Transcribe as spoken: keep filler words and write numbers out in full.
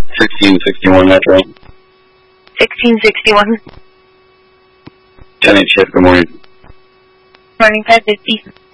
sixteen sixty-one Metro. sixteen sixty-one. ten eight shift, good morning. Morning, five fifty.